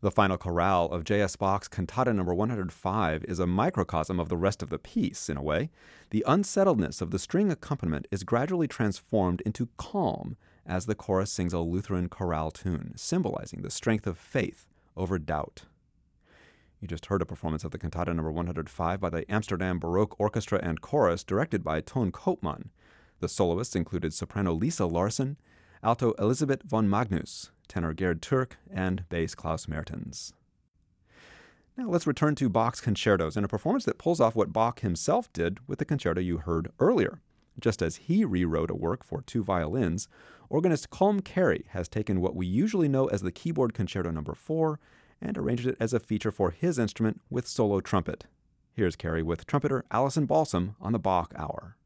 The final chorale of J.S. Bach's Cantata No. 105 is a microcosm of the rest of the piece, in a way. The unsettledness of the string accompaniment is gradually transformed into calm as the chorus sings a Lutheran chorale tune, symbolizing the strength of faith over doubt. You just heard a performance of the Cantata No. 105 by the Amsterdam Baroque Orchestra and Chorus, directed by Toon Koopman. The soloists included soprano Lisa Larsen, alto Elisabeth von Magnus, tenor Gerd Türk, and bass Klaus Mertens. Now let's return to Bach's concertos in a performance that pulls off what Bach himself did with the concerto you heard earlier. Just as he rewrote a work for two violins, organist Colm Carey has taken what we usually know as the Keyboard Concerto No. 4 and arranged it as a feature for his instrument with solo trumpet. Here's Carey with trumpeter Alison Balsam on the Bach Hour.